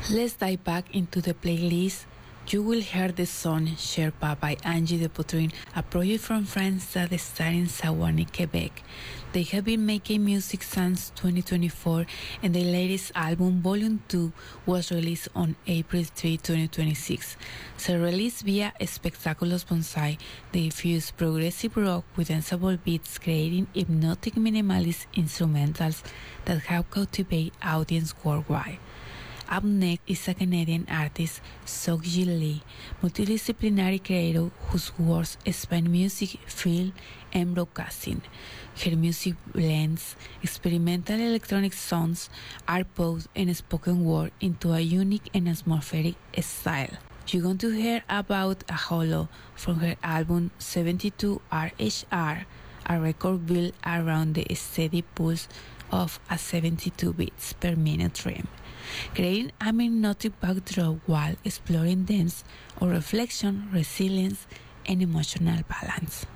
Let's dive back into the playlist. You will hear the song Sherpa by Angie de Potrin, a project from France that started in Sewanee, Quebec. They have been making music since 2024, and their latest album, Volume 2, was released on April 3, 2026. So released via Spectaculous Bonsai, they fuse progressive rock with danceable beats, creating hypnotic minimalist instrumentals that have captivated audience worldwide. Up next is a Canadian artist, Seokji Lee, multidisciplinary creator whose works span music, film, and broadcasting. Her music blends experimental electronic sounds, art pop, and spoken word into a unique and atmospheric style. You're going to hear about a holo from her album 72 RHR, a record built around the steady pulse of a 72 beats per minute rhythm, creating a hypnotic backdrop while exploring themes of reflection, resilience, and emotional balance.